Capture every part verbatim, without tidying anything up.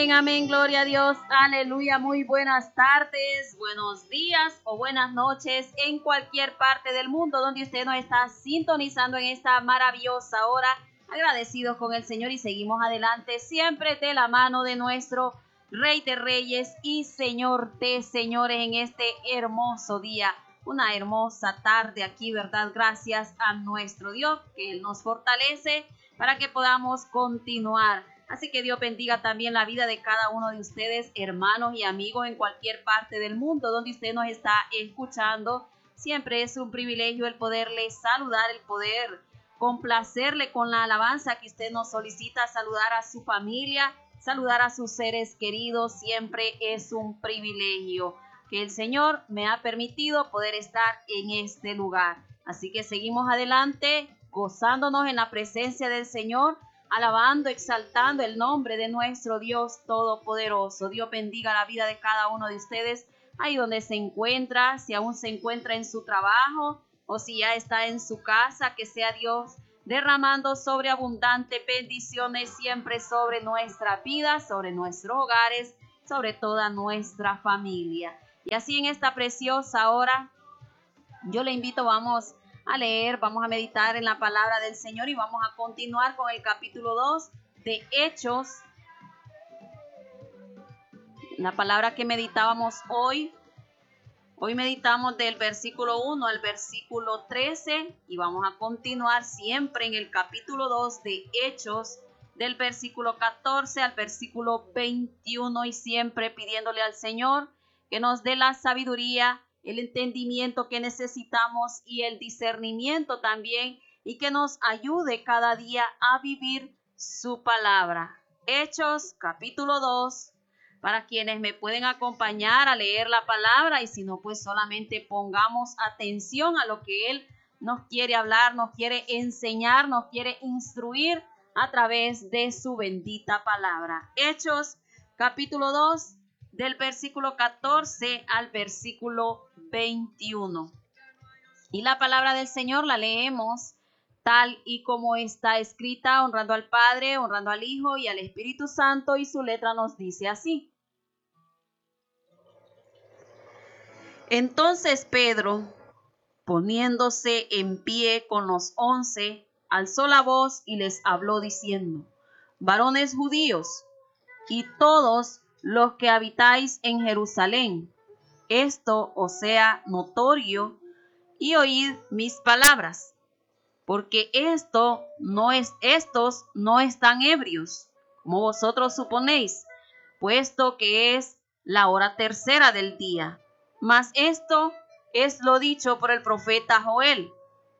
Amén, gloria a Dios, aleluya, muy buenas tardes, buenos días o buenas noches en cualquier parte del mundo donde usted nos está sintonizando en esta maravillosa hora. Agradecidos con el Señor y seguimos adelante siempre de la mano de nuestro Rey de Reyes y Señor de Señores en este hermoso día, una hermosa tarde aquí, ¿verdad? Gracias a nuestro Dios que Él nos fortalece para que podamos continuar. Así que Dios bendiga también la vida de cada uno de ustedes, hermanos y amigos en cualquier parte del mundo donde usted nos está escuchando. Siempre es un privilegio el poderle saludar, el poder complacerle con la alabanza que usted nos solicita, saludar a su familia, saludar a sus seres queridos. Siempre es un privilegio que el Señor me ha permitido poder estar en este lugar. Así que seguimos adelante, gozándonos en la presencia del Señor, alabando, exaltando el nombre de nuestro Dios Todopoderoso. Dios bendiga la vida de cada uno de ustedes, ahí donde se encuentra, si aún se encuentra en su trabajo o si ya está en su casa, que sea Dios derramando sobreabundante bendiciones siempre sobre nuestra vida, sobre nuestros hogares, sobre toda nuestra familia. Y así en esta preciosa hora, yo le invito, vamos a leer, vamos a meditar en la palabra del Señor y vamos a continuar con el capítulo dos de Hechos. La palabra que meditábamos hoy, hoy meditamos del versículo uno al versículo trece y vamos a continuar siempre en el capítulo dos de Hechos, del versículo catorce al versículo veintiuno, y siempre pidiéndole al Señor que nos dé la sabiduría, el entendimiento que necesitamos y el discernimiento también, y que nos ayude cada día a vivir su palabra. Hechos capítulo dos, para quienes me pueden acompañar a leer la palabra, y si no, pues solamente pongamos atención a lo que Él nos quiere hablar, nos quiere enseñar, nos quiere instruir a través de su bendita palabra. Hechos capítulo dos, del versículo catorce al versículo veintiuno. Y la palabra del Señor la leemos tal y como está escrita, honrando al Padre, honrando al Hijo y al Espíritu Santo, y su letra nos dice así. Entonces Pedro, poniéndose en pie con los once, alzó la voz y les habló diciendo: varones judíos y todos los que habitáis en Jerusalén, esto os sea notorio, y oíd mis palabras, porque esto no es, estos no están ebrios, como vosotros suponéis, puesto que es la hora tercera del día. Mas esto es lo dicho por el profeta Joel.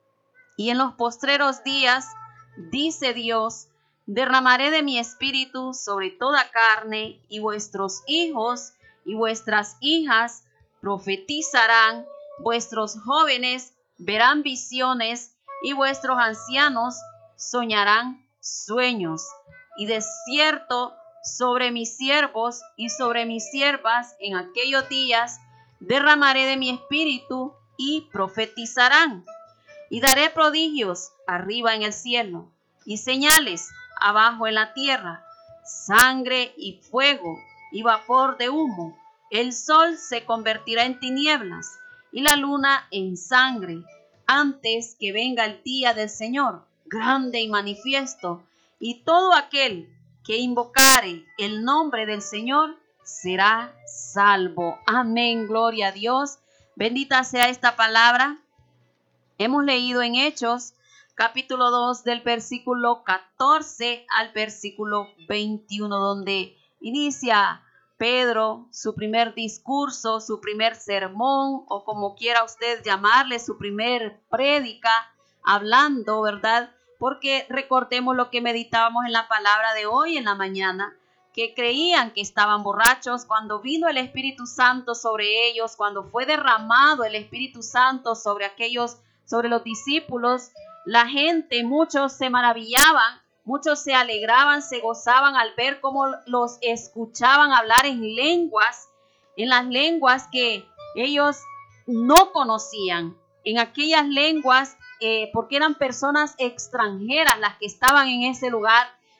Y en los postreros días, dice Dios, derramaré de mi espíritu sobre toda carne, y vuestros hijos y vuestras hijas profetizarán, vuestros jóvenes verán visiones, y vuestros ancianos soñarán sueños. Y de cierto, sobre mis siervos y sobre mis siervas en aquellos días derramaré de mi espíritu, y profetizarán. Y daré prodigios arriba en el cielo, y señales abajo en la tierra, sangre y fuego y vapor de humo. El sol se convertirá en tinieblas y la luna en sangre, antes que venga el día del Señor, grande y manifiesto. Y todo aquel que invocare el nombre del Señor será salvo. Amén, gloria a Dios. Bendita sea esta palabra. Hemos leído en Hechos capítulo dos del versículo catorce al versículo veintiuno, donde inicia Pedro su primer discurso, su primer sermón, o como quiera usted llamarle, su primer prédica, hablando, ¿verdad? Porque recordemos lo que meditábamos en la palabra de hoy en la mañana, que creían que estaban borrachos cuando vino el Espíritu Santo sobre ellos, cuando fue derramado el Espíritu Santo sobre aquellos, sobre los discípulos. La gente, muchos se maravillaban, muchos se alegraban, se gozaban al ver cómo los escuchaban hablar en lenguas, en las lenguas que ellos no conocían, en aquellas lenguas, eh, porque eran personas extranjeras las que estaban en ese lugar,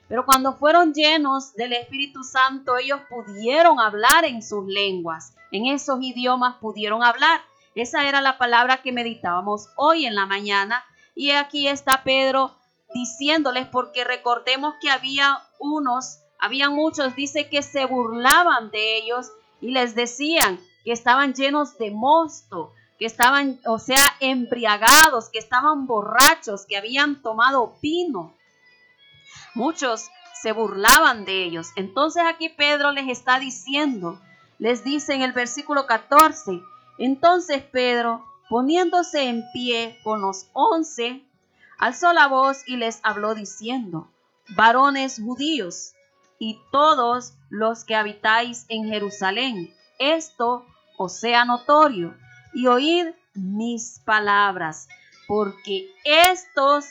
Pero cuando fueron llenos del Espíritu Santo, ellos pudieron hablar en sus lenguas. En esos idiomas pudieron hablar. Esa era la palabra que meditábamos hoy en la mañana. Y aquí está Pedro diciéndoles, porque recordemos que había unos, había muchos, dice que se burlaban de ellos y les decían que estaban llenos de mosto, que estaban, o sea, embriagados, que estaban borrachos, que habían tomado vino. Muchos se burlaban de ellos. Entonces aquí Pedro les está diciendo, les dice en el versículo catorce, entonces Pedro, poniéndose en pie con los once, alzó la voz y les habló diciendo, varones judíos y todos los que habitáis en Jerusalén, esto os sea notorio y oíd mis palabras, porque estos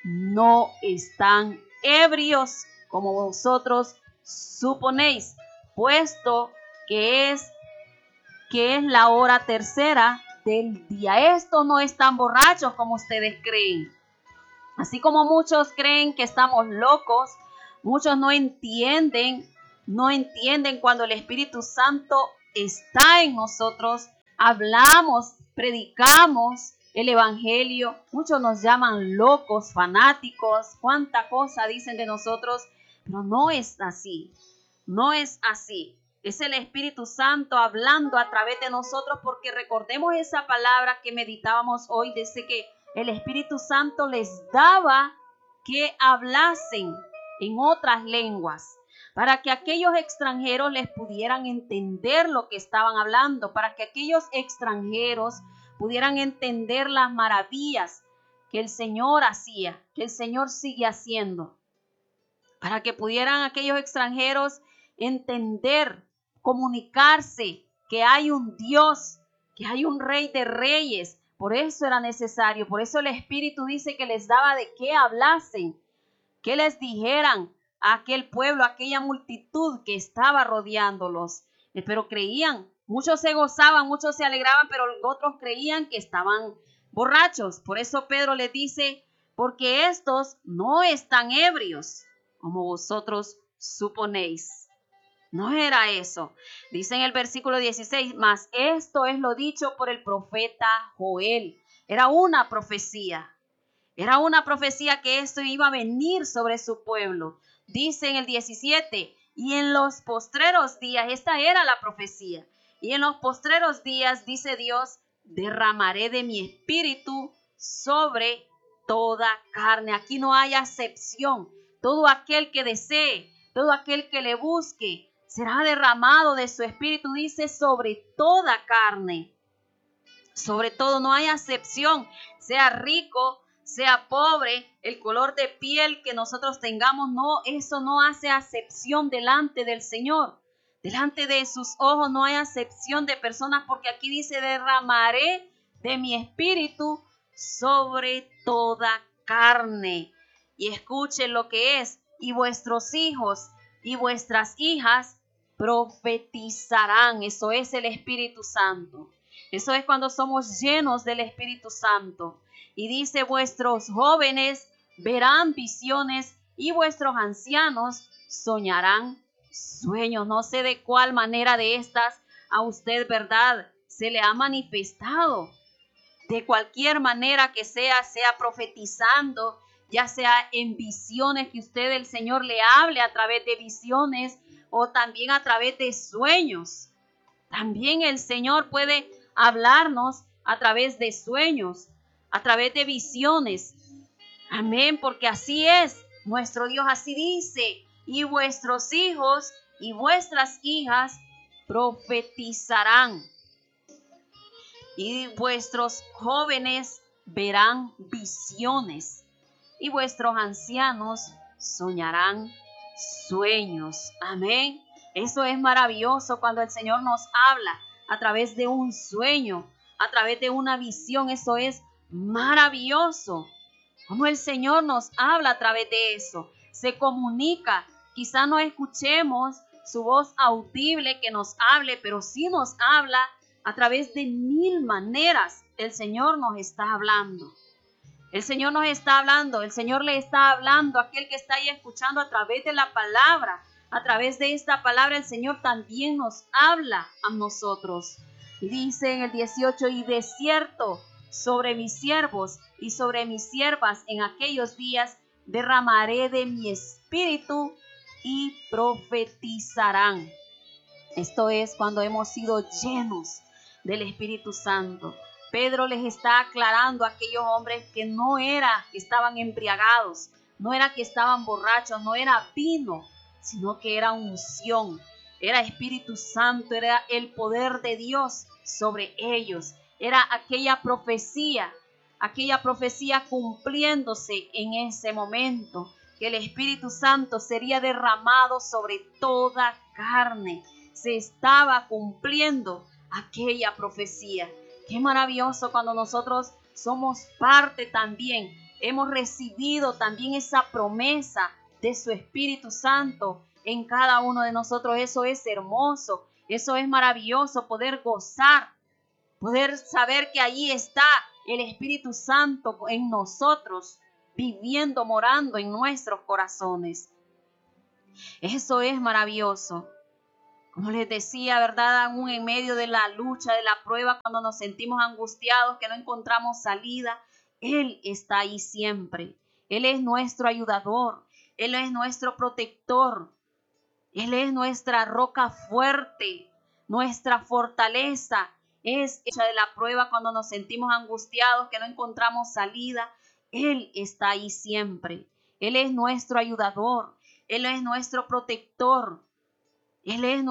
no están ebrios como vosotros suponéis, puesto que es que es la hora tercera del día. Estos no están borrachos como ustedes creen. Así como muchos creen que estamos locos, muchos no entienden, no entienden cuando el Espíritu Santo está en nosotros, hablamos, predicamos el Evangelio. Muchos nos llaman locos, fanáticos, cuánta cosa dicen de nosotros, pero no es así, no es así. Es el Espíritu Santo hablando a través de nosotros, porque recordemos esa palabra que meditábamos hoy, dice que el Espíritu Santo les daba que hablasen en otras lenguas, para que aquellos extranjeros les pudieran entender lo que estaban hablando, para que aquellos extranjeros pudieran entender las maravillas que el Señor hacía, que el Señor sigue haciendo, para que pudieran aquellos extranjeros entender, comunicarse que hay un Dios, que hay un Rey de Reyes. Por eso era necesario, por eso el Espíritu dice que les daba de qué hablasen, que les dijeran a aquel pueblo, a aquella multitud que estaba rodeándolos. Pero creían, muchos se gozaban, muchos se alegraban, pero otros creían que estaban borrachos. Por eso Pedro les dice, porque estos no están ebrios, como vosotros suponéis. No era eso. Dice en el versículo dieciséis, mas esto es lo dicho por el profeta Joel. Era una profecía. Era una profecía que esto iba a venir sobre su pueblo. Dice en el diecisiete, y en los postreros días, esta era la profecía, y en los postreros días, dice Dios, derramaré de mi espíritu sobre toda carne. Aquí no hay acepción. Todo aquel que desee, todo aquel que le busque, será derramado de su espíritu, dice, sobre toda carne. Sobre todo, no hay acepción, sea rico, sea pobre, el color de piel que nosotros tengamos, no, eso no hace acepción delante del Señor. Delante de sus ojos no hay acepción de personas, porque aquí dice, derramaré de mi espíritu sobre toda carne. Y escuchen lo que es, y vuestros hijos y vuestras hijas profetizarán. Eso es el Espíritu Santo. Eso es cuando somos llenos del Espíritu Santo. Y dice, vuestros jóvenes verán visiones y vuestros ancianos soñarán sueños. No sé de cuál manera de estas a usted, ¿verdad?, se le ha manifestado. De cualquier manera que sea, sea profetizando, ya sea en visiones, que usted, el Señor, le hable a través de visiones, o también a través de sueños. También el Señor puede hablarnos a través de sueños, a través de visiones. Amén, porque así es nuestro Dios, así dice, y vuestros hijos y vuestras hijas profetizarán, y vuestros jóvenes verán visiones, y vuestros ancianos soñarán sueños. Amén. Eso es maravilloso cuando el Señor nos habla a través de un sueño, a través de una visión. Eso es maravilloso. Como el Señor nos habla a través de eso. Se comunica. Quizá no escuchemos su voz audible que nos hable, pero sí nos habla a través de mil maneras. El Señor nos está hablando. El Señor nos está hablando, el Señor le está hablando a aquel que está ahí escuchando a través de la palabra. A través de esta palabra el Señor también nos habla a nosotros. Y dice en el dieciocho, y de cierto sobre mis siervos y sobre mis siervas en aquellos días derramaré de mi espíritu y profetizarán. Esto es cuando hemos sido llenos del Espíritu Santo. Pedro les está aclarando a aquellos hombres que no era que estaban embriagados, no era que estaban borrachos, no era vino, sino que era unción, era Espíritu Santo, era el poder de Dios sobre ellos, era aquella profecía, aquella profecía cumpliéndose en ese momento, que el Espíritu Santo sería derramado sobre toda carne. Se estaba cumpliendo aquella profecía. Qué maravilloso cuando nosotros somos parte también. Hemos recibido también esa promesa de su Espíritu Santo en cada uno de nosotros. Eso es hermoso, eso es maravilloso, poder gozar, poder saber que allí está el Espíritu Santo en nosotros, viviendo, morando en nuestros corazones. Eso es maravilloso. Como les decía, ¿verdad? Aún en medio de la lucha, de la prueba, cuando nos sentimos angustiados, que no encontramos salida, Él está ahí siempre. Él es nuestro ayudador. Él es nuestro protector. Él es nuestra roca fuerte, nuestra fortaleza. Es hecha de la prueba cuando nos sentimos angustiados, que no encontramos salida. Él está ahí siempre. Él es nuestro ayudador. Él es nuestro protector. Él es